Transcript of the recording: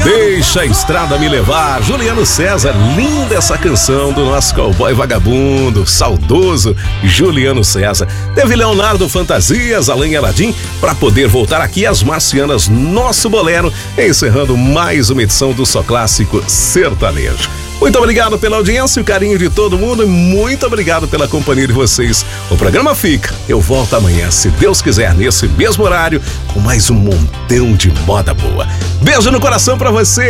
Deixa a estrada me levar, Juliano César. Linda essa canção do nosso cowboy vagabundo, saudoso Juliano César. Teve Leonardo Fantasias, Alain Aladim, para poder voltar aqui às Marcianas, nosso bolero, encerrando mais uma edição do Só Clássico Sertanejo. Muito obrigado pela audiência e o carinho de todo mundo e muito obrigado pela companhia de vocês. O programa fica. Eu volto amanhã, se Deus quiser, nesse mesmo horário, com mais um montão de moda boa. Beijo no coração pra você.